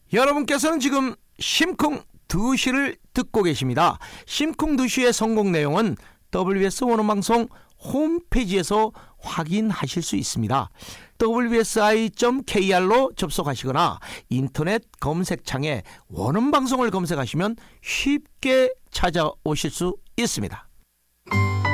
여러분께서는 지금 심쿵 2시를 듣고 계십니다. 심쿵 2시의 성공 내용은 WBS 원어방송 홈페이지에서 확인하실 수 있습니다. wsi.kr로 접속하시거나 인터넷 검색창에 원어방송을 검색하시면 쉽게 찾아오실 수 있습니다.